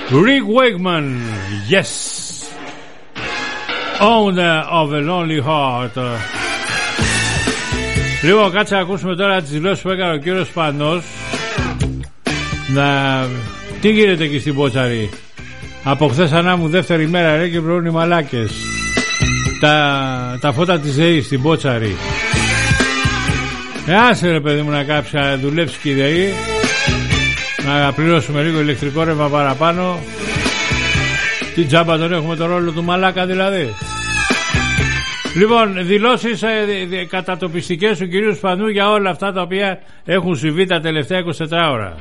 Rick Wakeman, yes, owner of a lonely heart. Λοιπόν, κάτσε να ακούσουμε τώρα τις δηλώσεις που έκανε ο κύριος Σπανός. Τι γίνεται εκεί στην Πότσαρη? Από χθες ανά μου δεύτερη μέρα ρε και βρουν οι μαλάκες. Τα φώτα της ΔΕΗ στην Πότσαρη. Άσε ρε παιδί μου να κάψει να δουλέψει και η ΔΕΗ. Να πληρώσουμε λίγο ηλεκτρικό ρεύμα παραπάνω. Τι τζάμπα τον έχουμε το ρόλο του μαλάκα δηλαδή. Λοιπόν, δηλώσεις κατατοπιστικές του κυρίου Σπανού για όλα αυτά τα οποία έχουν συμβεί τα τελευταία 24 ώρα.